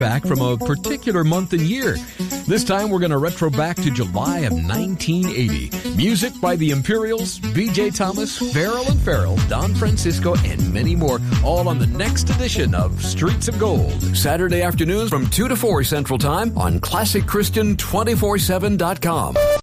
back from a particular month and year. This time we're going to retro back to July of 1980. Music by the Imperials, B.J. Thomas, Farrell and Farrell, Don Francisco, and many more, all on the next edition of Streets of Gold. Saturday afternoons from 2 to 4 Central Time on ClassicChristian247.com.